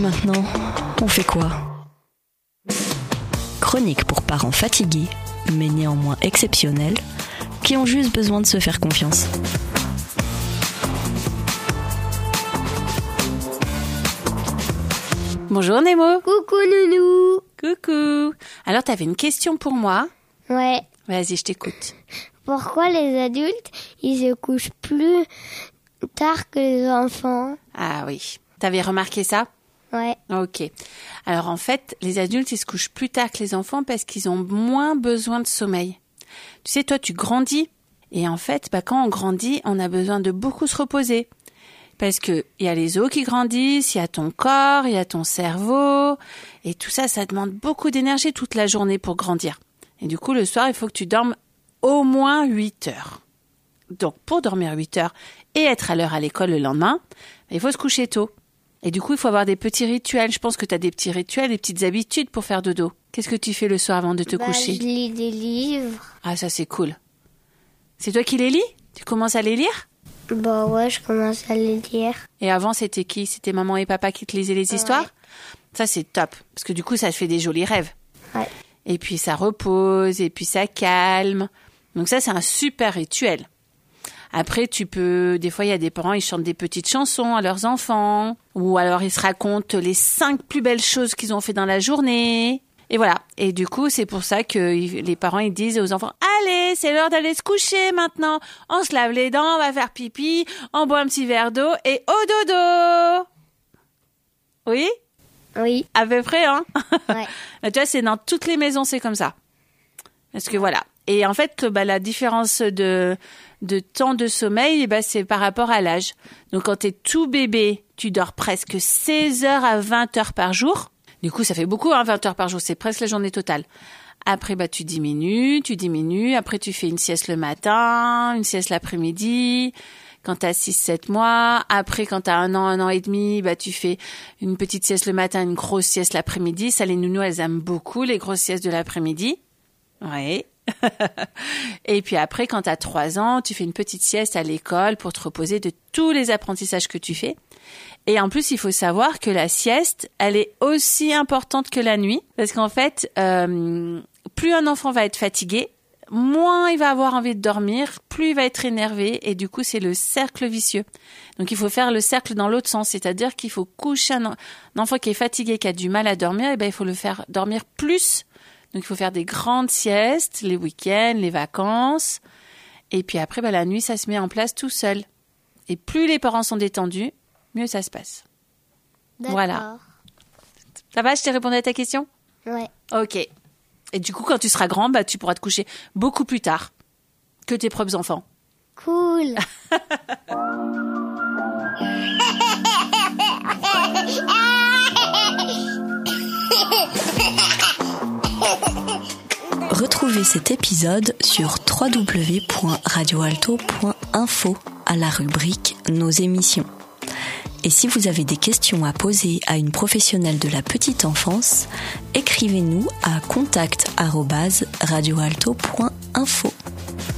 maintenant, on fait quoi ? Chronique pour parents fatigués, mais néanmoins exceptionnels, qui ont juste besoin de se faire confiance. Bonjour Nemo. Coucou Nounou. Coucou. Alors t'avais une question pour moi ? Ouais. Vas-y, je t'écoute. Pourquoi les adultes, ils se couchent plus tard que les enfants ? Ah oui. T'avais remarqué ça ? Ouais. Ok. Alors en fait, les adultes, ils se couchent plus tard que les enfants parce qu'ils ont moins besoin de sommeil. Tu sais, toi, tu grandis. Et en fait, quand on grandit, on a besoin de beaucoup se reposer. Parce que il y a les os qui grandissent, il y a ton corps, il y a ton cerveau. Et tout ça, ça demande beaucoup d'énergie toute la journée pour grandir. Et du coup, le soir, il faut que tu dormes au moins 8 heures. Donc, pour dormir 8 heures et être à l'heure à l'école le lendemain, il faut se coucher tôt. Et du coup, il faut avoir des petits rituels. Je pense que tu as des petits rituels, des petites habitudes pour faire dodo. Qu'est-ce que tu fais le soir avant de te coucher ? Je lis des livres. Ah, ça, c'est cool. C'est toi qui les lis ? Tu commences à les lire ? Bah ouais, je commence à les lire. Et avant, c'était qui ? C'était maman et papa qui te lisaient les histoires ? Ouais. Ça, c'est top. Parce que du coup, ça te fait des jolis rêves. Ouais. Et puis, ça repose, et puis ça calme. Donc ça, c'est un super rituel. Après, des fois, il y a des parents, ils chantent des petites chansons à leurs enfants. Ou alors, ils se racontent les 5 plus belles choses qu'ils ont fait dans la journée. Et voilà. Et du coup, c'est pour ça que les parents, ils disent aux enfants, allez, c'est l'heure d'aller se coucher maintenant. On se lave les dents, on va faire pipi, on boit un petit verre d'eau et au dodo. Oui ? Oui. À peu près, hein ? Ouais. Tu vois, c'est dans toutes les maisons, c'est comme ça. Parce que voilà. Et en fait, la différence de temps de sommeil, c'est par rapport à l'âge. Donc, quand t'es tout bébé, tu dors presque 16 heures à 20 heures par jour. Du coup, ça fait beaucoup, 20 heures par jour. C'est presque la journée totale. Après, tu diminues. Après, tu fais une sieste le matin, une sieste l'après-midi. Quand t'as 6-7 mois. Après, quand t'as 1 an et demi, tu fais une petite sieste le matin, une grosse sieste l'après-midi. Ça, les nounous, elles aiment beaucoup, les grosses siestes de l'après-midi. Ouais. Et puis après, quand t'as 3 ans, tu fais une petite sieste à l'école pour te reposer de tous les apprentissages que tu fais. Et en plus, il faut savoir que la sieste, elle est aussi importante que la nuit. Parce qu'en fait, plus un enfant va être fatigué, moins il va avoir envie de dormir, plus il va être énervé. Et du coup, c'est le cercle vicieux. Donc, il faut faire le cercle dans l'autre sens. C'est-à-dire qu'il faut coucher un enfant qui est fatigué, qui a du mal à dormir, il faut le faire dormir plus. Donc, il faut faire des grandes siestes, les week-ends, les vacances. Et puis après, la nuit, ça se met en place tout seul. Et plus les parents sont détendus, mieux ça se passe. D'accord. Voilà. Ça va, je t'ai répondu à ta question ? Ouais. Ok. Et du coup, quand tu seras grand, tu pourras te coucher beaucoup plus tard que tes propres enfants. Cool. Retrouvez cet épisode sur www.radioalto.info à la rubrique Nos émissions. Et si vous avez des questions à poser à une professionnelle de la petite enfance, écrivez-nous à contact@radioalto.info.